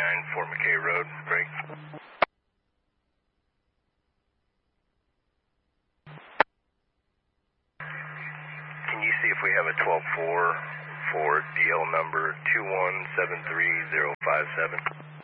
Fort McKay Road, break. Can you see if we have a 12-4 for DL number 2173057?